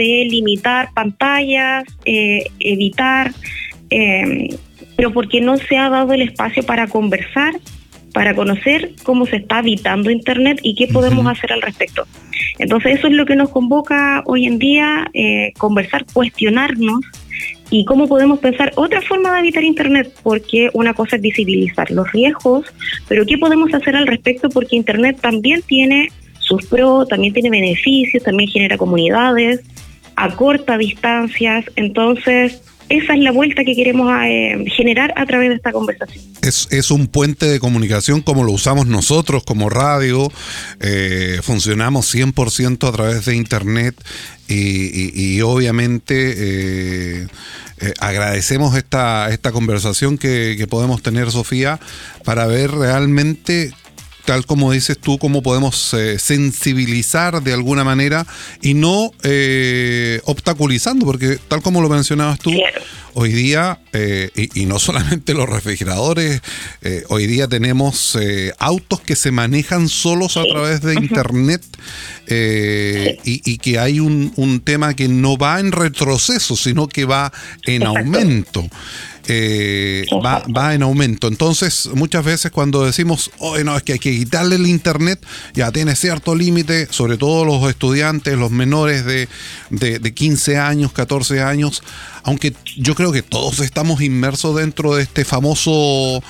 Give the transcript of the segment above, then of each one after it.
de limitar pantallas, evitar, pero porque no se ha dado el espacio para conversar, para conocer cómo se está habitando Internet y qué podemos hacer al respecto. Entonces eso es lo que nos convoca hoy en día, conversar, cuestionarnos y cómo podemos pensar otra forma de habitar Internet, porque una cosa es visibilizar los riesgos, pero qué podemos hacer al respecto, porque Internet también tiene sus pros, también tiene beneficios, también genera comunidades, acorta distancias. Entonces esa es la vuelta que queremos generar a través de esta conversación. Es un puente de comunicación como lo usamos nosotros como radio, funcionamos 100% a través de Internet y obviamente agradecemos esta conversación que podemos tener, Sofía, para ver realmente, tal como dices tú, cómo podemos sensibilizar de alguna manera y no obstaculizando, porque tal como lo mencionabas tú, claro, hoy día, y no solamente los refrigeradores, hoy día tenemos autos que se manejan solos a través de Internet, y que hay un tema que no va en retroceso, sino que va en aumento. Va en aumento. Entonces, muchas veces cuando decimos, no, es que hay que quitarle el Internet, ya tiene cierto límite, sobre todo los estudiantes, los menores de 15 años, 14 años, aunque yo creo que todos estamos inmersos dentro de este famoso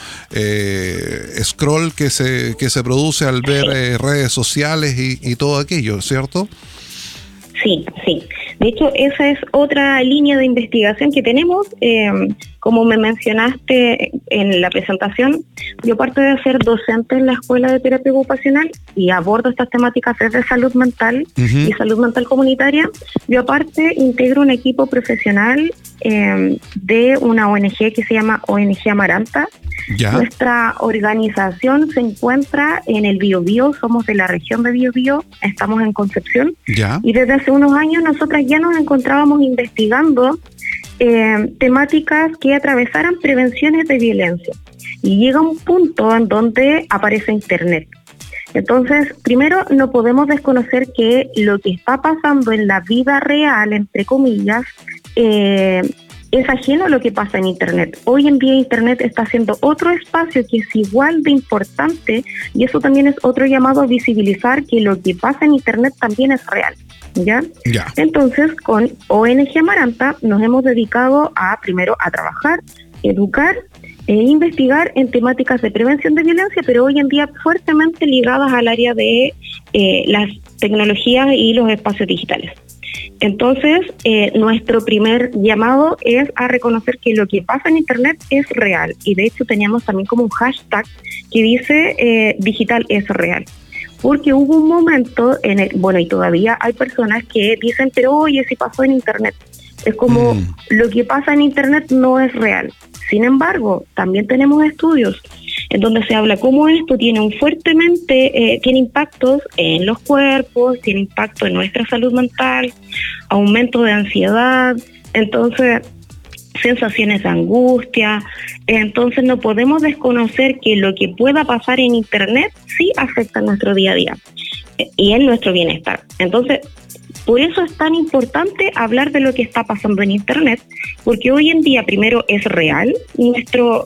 scroll que se produce al ver redes sociales y todo aquello, ¿cierto? Sí. De hecho, esa es otra línea de investigación que tenemos. Como me mencionaste en la presentación, yo aparte de ser docente en la Escuela de Terapia Ocupacional y abordo estas temáticas desde salud mental y salud mental comunitaria, yo aparte integro un equipo profesional de una ONG que se llama ONG Amaranta. ¿Ya? Nuestra organización se encuentra en el Biobío, somos de la región de Biobío, estamos en Concepción. ¿Ya? Y desde hace unos años nosotras ya nos encontrábamos investigando temáticas que atravesaran prevenciones de violencia. Y llega un punto en donde aparece Internet. Entonces, primero, no podemos desconocer que lo que está pasando en la vida real, entre comillas, es ajeno a lo que pasa en Internet. Hoy en día Internet está haciendo otro espacio que es igual de importante, y eso también es otro llamado a visibilizar que lo que pasa en Internet también es real. ¿Ya? Entonces, con ONG Amaranta nos hemos dedicado primero a trabajar, educar e investigar en temáticas de prevención de violencia, pero hoy en día fuertemente ligadas al área de las tecnologías y los espacios digitales. Entonces, nuestro primer llamado es a reconocer que lo que pasa en Internet es real, y de hecho teníamos también como un hashtag que dice digital es real. Porque hubo un momento y todavía hay personas que dicen, pero oye, si pasó en Internet. Es como lo que pasa en Internet no es real. Sin embargo, también tenemos estudios en donde se habla cómo esto tiene tiene impactos en los cuerpos, tiene impacto en nuestra salud mental, aumento de ansiedad, entonces sensaciones de angustia. Entonces no podemos desconocer que lo que pueda pasar en Internet sí afecta a nuestro día a día y en nuestro bienestar. Entonces, por eso es tan importante hablar de lo que está pasando en Internet, porque hoy en día primero es real nuestro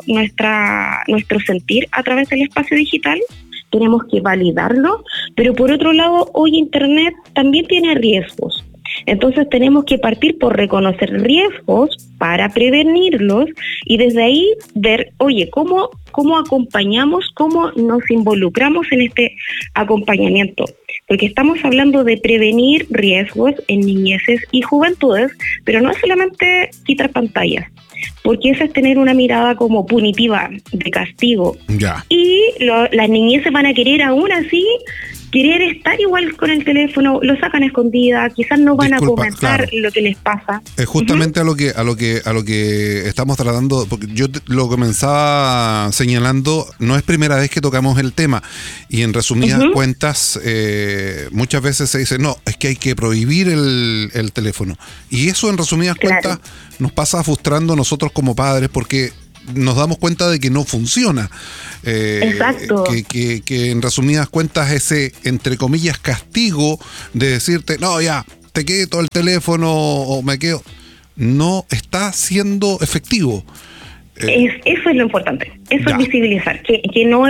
sentir a través del espacio digital, tenemos que validarlo, pero por otro lado hoy Internet también tiene riesgos. Entonces tenemos que partir por reconocer riesgos para prevenirlos y desde ahí ver, oye, ¿cómo acompañamos, cómo nos involucramos en este acompañamiento? Porque estamos hablando de prevenir riesgos en niñeces y juventudes, pero no es solamente quitar pantallas, porque eso es tener una mirada como punitiva, de castigo. Ya. Y las niñeces van a querer aún así estar igual con el teléfono, lo sacan a escondida, quizás no van a comentar lo que les pasa. Es justamente a lo que estamos tratando, porque yo lo comenzaba señalando, no es primera vez que tocamos el tema, y en resumidas cuentas, muchas veces se dice, no, es que hay que prohibir el teléfono, y eso en resumidas cuentas nos pasa frustrando nosotros como padres, porque nos damos cuenta de que no funciona. Exacto. Que en resumidas cuentas ese, entre comillas, castigo de decirte, no, ya, te quedo el teléfono o me quedo, no está siendo efectivo. Eso es lo importante, eso Ya. es visibilizar, que no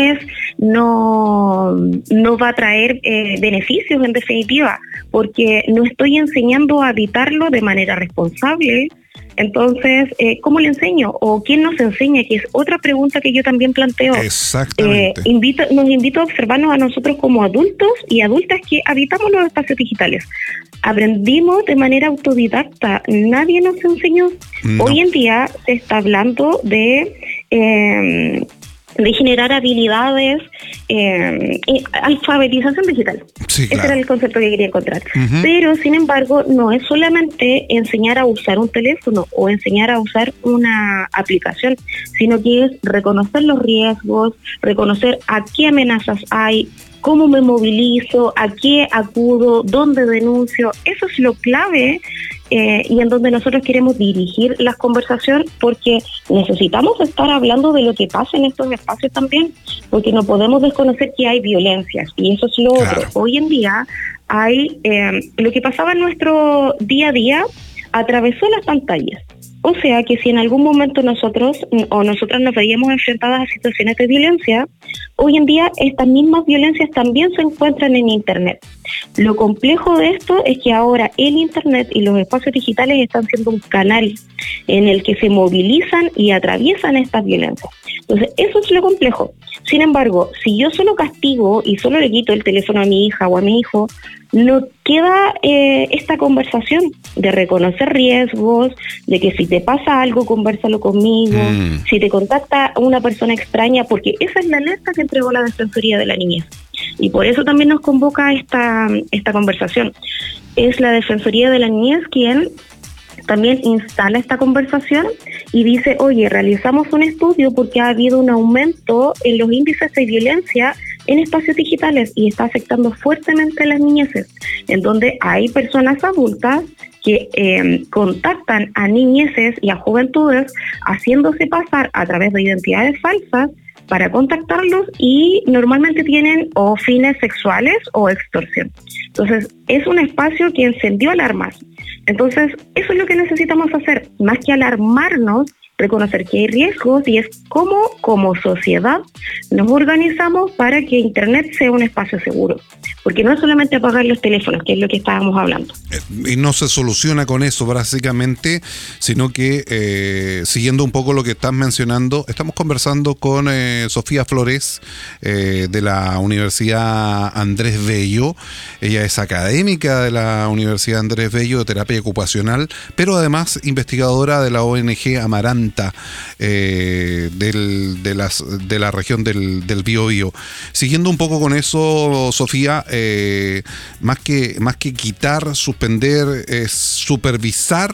va a traer beneficios en definitiva, porque no estoy enseñando a habitarlo de manera responsable. Entonces, ¿cómo le enseño? ¿O quién nos enseña? Que es otra pregunta que yo también planteo. Exactamente. Nos invito a observarnos a nosotros como adultos y adultas que habitamos los espacios digitales. Aprendimos de manera autodidacta, nadie nos enseñó. No. Hoy en día se está hablando de generar habilidades, alfabetización digital. Sí, Ese claro. era el concepto que quería encontrar. Ujú. Pero, sin embargo, no es solamente enseñar a usar un teléfono o enseñar a usar una aplicación, sino que es reconocer los riesgos, reconocer a qué amenazas hay, cómo me movilizo, a qué acudo, dónde denuncio. Eso es lo clave y en donde nosotros queremos dirigir las conversaciones, porque necesitamos estar hablando de lo que pasa en estos espacios también, porque no podemos desconocer que hay violencias, y eso es lo Claro. otro. Hoy en día hay lo que pasaba en nuestro día a día atravesó las pantallas. O sea que si en algún momento nosotros o nosotras nos veíamos enfrentadas a situaciones de violencia, hoy en día estas mismas violencias también se encuentran en Internet. Lo complejo de esto es que ahora el Internet y los espacios digitales están siendo un canal en el que se movilizan y atraviesan estas violencias. Entonces, eso es lo complejo. Sin embargo, si yo solo castigo y solo le quito el teléfono a mi hija o a mi hijo, no queda esta conversación de reconocer riesgos, de que si te pasa algo, convérsalo conmigo, si te contacta una persona extraña, porque esa es la alerta que entregó la Defensoría de la Niñez. Y por eso también nos convoca esta conversación. Es la Defensoría de la Niñez quien también instala esta conversación y dice, oye, realizamos un estudio porque ha habido un aumento en los índices de violencia en espacios digitales y está afectando fuertemente a las niñeces, en donde hay personas adultas que contactan a niñeces y a juventudes haciéndose pasar a través de identidades falsas para contactarlos, y normalmente tienen o fines sexuales o extorsión. Entonces, es un espacio que encendió alarmas. Entonces, eso es lo que necesitamos hacer, más que alarmarnos, reconocer que hay riesgos, y es cómo, como sociedad, nos organizamos para que Internet sea un espacio seguro. Porque no es solamente apagar los teléfonos, que es lo que estábamos hablando. Y no se soluciona con eso, básicamente, sino que, siguiendo un poco lo que estás mencionando, estamos conversando con Sofía Flores, de la Universidad Andrés Bello. Ella es académica de la Universidad Andrés Bello de terapia ocupacional, pero además investigadora de la ONG Amaranta, de la región del Biobío. Siguiendo un poco con eso, Sofía, más que quitar, suspender, es supervisar,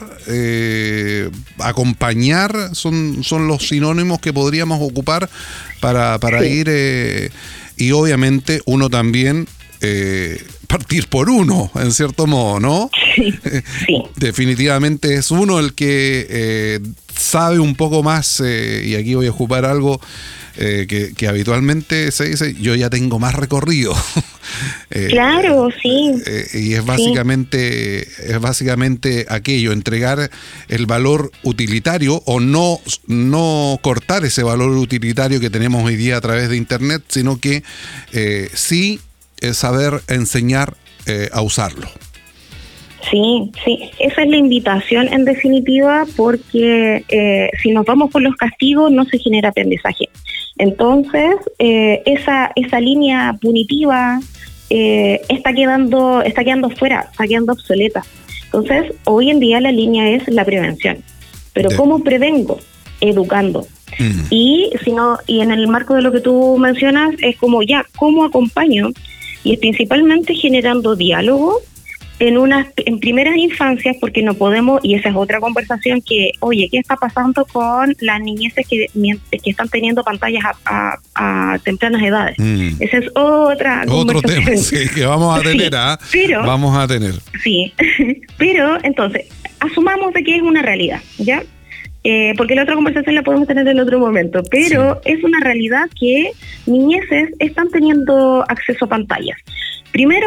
acompañar, son los sinónimos que podríamos ocupar para Sí. ir, y obviamente uno también partir por uno, en cierto modo, ¿no? Sí, sí. Definitivamente es uno el que sabe un poco más, y aquí voy a ocupar algo que habitualmente se dice, yo ya tengo más recorrido. Claro, sí. Y es básicamente aquello, entregar el valor utilitario, o no cortar ese valor utilitario que tenemos hoy día a través de Internet, sino que sí saber enseñar a usarlo. Sí, esa es la invitación en definitiva, porque si nos vamos por los castigos no se genera aprendizaje. Entonces, esa línea punitiva está quedando fuera, está quedando obsoleta. Entonces, hoy en día la línea es la prevención. Pero ¿cómo prevengo? Educando. Y en el marco de lo que tú mencionas, es como ¿cómo acompaño? Y es principalmente generando diálogo en primeras infancias, porque no podemos, y esa es otra conversación que, oye, ¿qué está pasando con las niñeces que están teniendo pantallas a tempranas edades? Esa es otra conversación. Tema, sí, que vamos a tener, vamos a tener. Sí, pero entonces, asumamos de que es una realidad, ¿ya? porque la otra conversación la podemos tener en otro momento, pero es una realidad que niñeces están teniendo acceso a pantallas. Primero,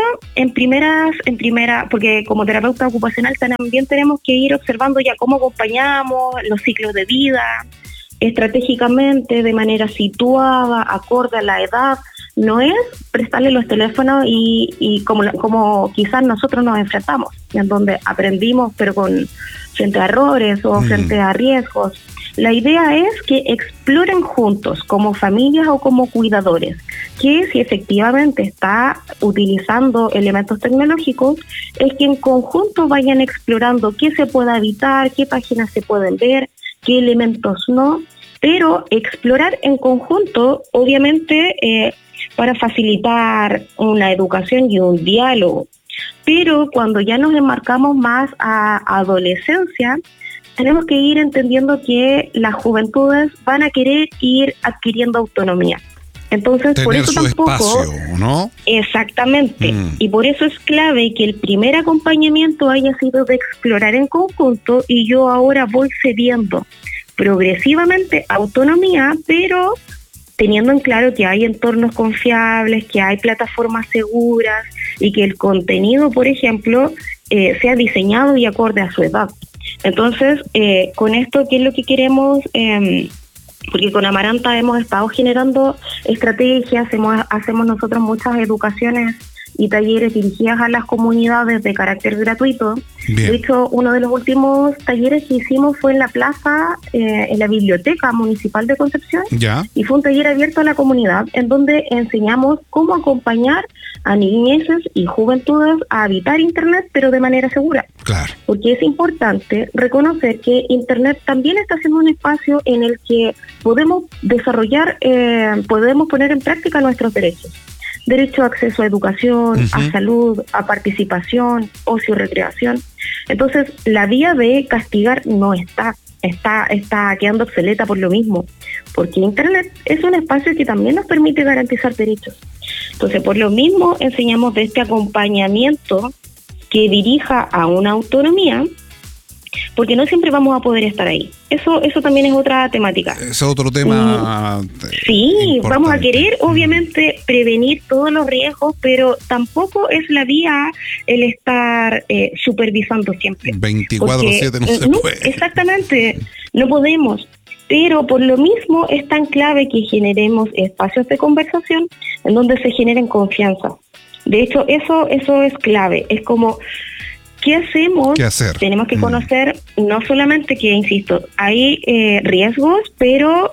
porque como terapeuta ocupacional también tenemos que ir observando ya cómo acompañamos los ciclos de vida, estratégicamente, de manera situada, acorde a la edad. No es prestarle los teléfonos y como quizás nosotros nos enfrentamos, en donde aprendimos, pero frente a errores o frente a riesgos. La idea es que exploren juntos, como familias o como cuidadores, que si efectivamente está utilizando elementos tecnológicos, es que en conjunto vayan explorando qué se puede evitar, qué páginas se pueden ver, qué elementos no, pero explorar en conjunto, obviamente, para facilitar una educación y un diálogo. Pero cuando ya nos enmarcamos más a adolescencia, tenemos que ir entendiendo que las juventudes van a querer ir adquiriendo autonomía. Entonces, tener por eso su tampoco, espacio, ¿no? Exactamente. Y por eso es clave que el primer acompañamiento haya sido de explorar en conjunto, y yo ahora voy cediendo progresivamente autonomía, pero teniendo en claro que hay entornos confiables, que hay plataformas seguras y que el contenido, por ejemplo, sea diseñado y acorde a su edad. Entonces, con esto, ¿qué es lo que queremos? Porque con Amaranta hemos estado generando estrategias, hacemos nosotros muchas educaciones y talleres dirigidas a las comunidades de carácter gratuito. Bien. De hecho, uno de los últimos talleres que hicimos fue en la plaza, en la Biblioteca Municipal de Concepción. ¿Ya? Y fue un taller abierto a la comunidad en donde enseñamos cómo acompañar a niñeces y juventudes a habitar Internet, pero de manera segura. Claro. Porque es importante reconocer que Internet también está siendo un espacio en el que podemos desarrollar, podemos poner en práctica nuestros derechos. Derecho a acceso a educación, a salud, a participación, ocio, recreación. Entonces, la vía de castigar no está quedando obsoleta por lo mismo, porque Internet es un espacio que también nos permite garantizar derechos. Entonces, por lo mismo, enseñamos de este acompañamiento que dirija a una autonomía, porque no siempre vamos a poder estar ahí. Eso también es otra temática. Es otro tema. Sí, importante. Vamos a querer, obviamente, prevenir todos los riesgos, pero tampoco es la vía el estar supervisando siempre. 24/7 no se puede. Exactamente, no podemos. Pero por lo mismo es tan clave que generemos espacios de conversación en donde se generen confianza. De hecho, eso es clave. Es como, ¿qué hacemos? ¿Qué hacer? Tenemos que conocer no solamente que, insisto, hay riesgos, pero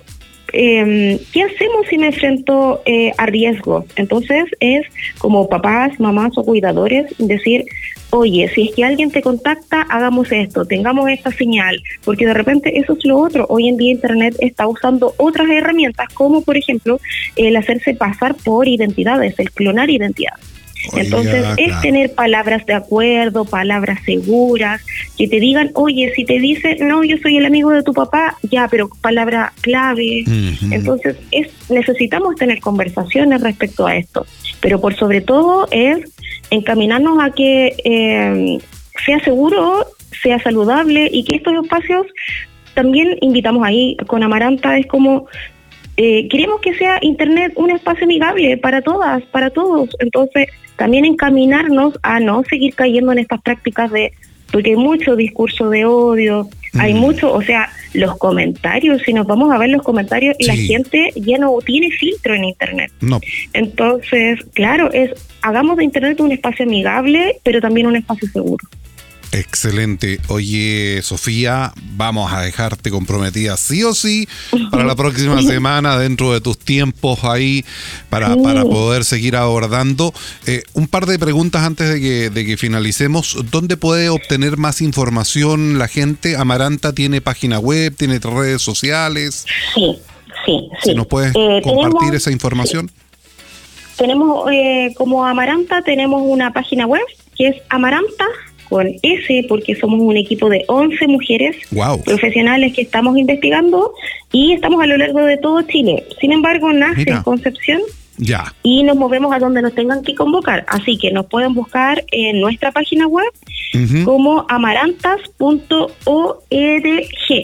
¿qué hacemos si me enfrento a riesgos? Entonces es como papás, mamás o cuidadores decir, oye, si es que alguien te contacta, hagamos esto, tengamos esta señal, porque de repente eso es lo otro. Hoy en día Internet está usando otras herramientas, como por ejemplo el hacerse pasar por identidades, el clonar identidades. Entonces es tener palabras de acuerdo, palabras seguras, que te digan, oye, si te dice, no, yo soy el amigo de tu papá, ya, pero palabra clave. Entonces necesitamos tener conversaciones respecto a esto, pero por sobre todo es encaminarnos a que sea seguro, sea saludable, y que estos espacios también invitamos ahí con Amaranta, es como queremos que sea Internet un espacio amigable para todas, para todos. Entonces también encaminarnos a no seguir cayendo en estas prácticas porque hay mucho discurso de odio, hay mucho, o sea, los comentarios, si nos vamos a ver los comentarios, la gente ya no tiene filtro en Internet. No. Entonces, claro, hagamos de Internet un espacio amigable, pero también un espacio seguro. Excelente. Oye, Sofía, vamos a dejarte comprometida sí o sí para la próxima semana, dentro de tus tiempos ahí, para poder seguir abordando. Un par de preguntas antes de que finalicemos. ¿Dónde puede obtener más información la gente? Amaranta tiene página web, tiene redes sociales. Sí. Si nos puedes compartir esa información. Sí. Tenemos, como Amaranta, tenemos una página web que es Amaranta, con S, porque somos un equipo de 11 mujeres profesionales que estamos investigando y estamos a lo largo de todo Chile. Sin embargo, nace en Concepción y nos movemos a donde nos tengan que convocar. Así que nos pueden buscar en nuestra página web como amarantas.org.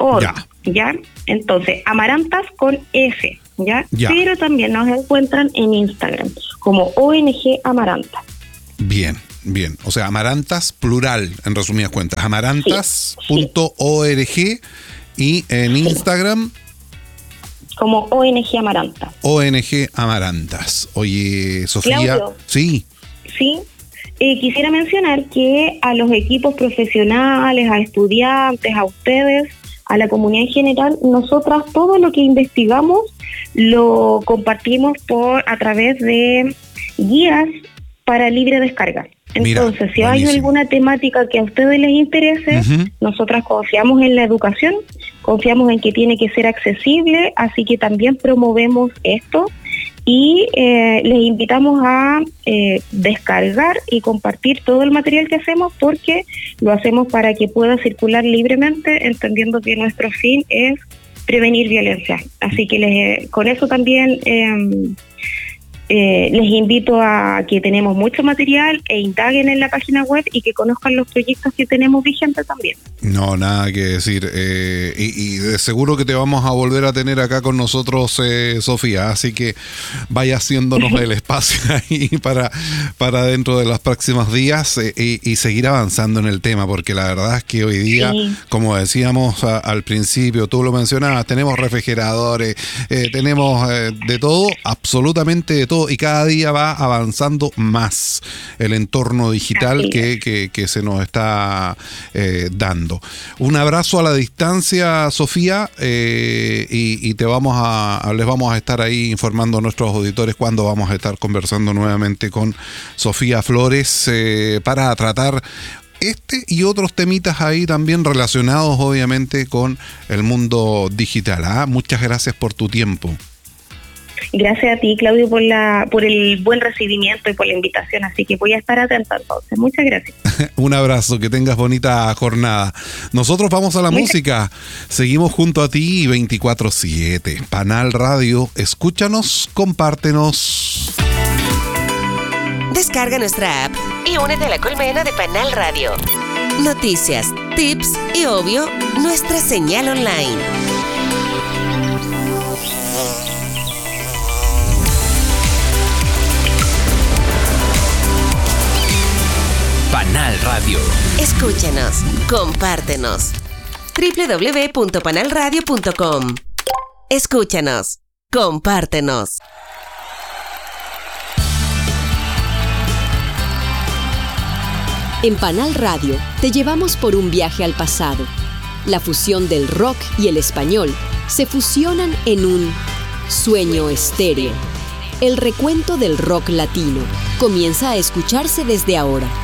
¿ya? Entonces, Amarantas con F, ¿ya? Pero también nos encuentran en Instagram como ONG Amarantas. Bien. O sea, Amarantas, plural, en resumidas cuentas. Amarantas.org y en Instagram... Como ONG Amarantas. ONG Amarantas. Oye, Sofía... Claudio, sí. Quisiera mencionar que a los equipos profesionales, a estudiantes, a ustedes, a la comunidad en general, nosotras todo lo que investigamos lo compartimos a través de guías para libre descarga. Entonces, si hay alguna temática que a ustedes les interese, nosotras confiamos en la educación, confiamos en que tiene que ser accesible, así que también promovemos esto y les invitamos a descargar y compartir todo el material que hacemos, porque lo hacemos para que pueda circular libremente, entendiendo que nuestro fin es prevenir violencia. Así que con eso también... les invito a que tenemos mucho material e indaguen en la página web y que conozcan los proyectos que tenemos vigentes también. No, nada que decir. Y de seguro que te vamos a volver a tener acá con nosotros, Sofía. Así que vaya haciéndonos el espacio ahí para dentro de los próximos días y seguir avanzando en el tema, porque la verdad es que hoy día, como decíamos al principio, tú lo mencionabas, tenemos refrigeradores, tenemos de todo, absolutamente de todo, y cada día va avanzando más el entorno digital que se nos está dando. Un abrazo a la distancia, Sofía, y les vamos a estar ahí informando a nuestros auditores cuando vamos a estar conversando nuevamente con Sofía Flores para tratar este y otros temitas ahí también relacionados obviamente con el mundo digital. Muchas gracias por tu tiempo. Gracias a ti, Claudio, por el buen recibimiento y por la invitación, así que voy a estar atenta entonces. Muchas gracias. Un abrazo, que tengas bonita jornada. Nosotros vamos a la música, seguimos junto a ti 24/7. Panal Radio, escúchanos, compártenos. Descarga nuestra app y únete a la colmena de Panal Radio. Noticias, tips y obvio, nuestra señal online. Panal Radio. Escúchanos, compártenos. www.panalradio.com. Escúchanos, compártenos. En Panal Radio te llevamos por un viaje al pasado. La fusión del rock y el español se fusionan en un sueño estéreo. El recuento del rock latino comienza a escucharse desde ahora.